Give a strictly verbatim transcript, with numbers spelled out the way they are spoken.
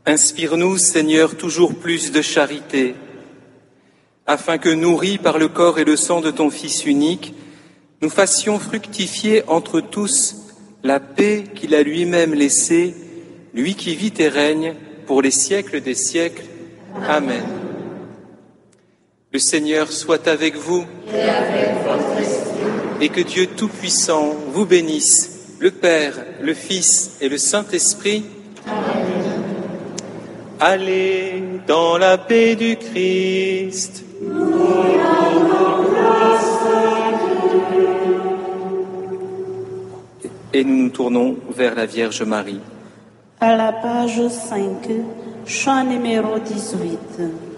Inspire-nous, Seigneur, toujours plus de charité, afin que, nourris par le corps et le sang de ton Fils unique, nous fassions fructifier entre tous la paix qu'il a lui-même laissée, lui qui vit et règne pour les siècles des siècles. Amen. Le Seigneur soit avec vous et avec votre esprit. Et que Dieu Tout-Puissant vous bénisse, le Père, le Fils et le Saint-Esprit. Amen. Allez dans la paix du Christ. Et nous nous tournons vers la Vierge Marie. À la page cinq, chant numéro dix-huit.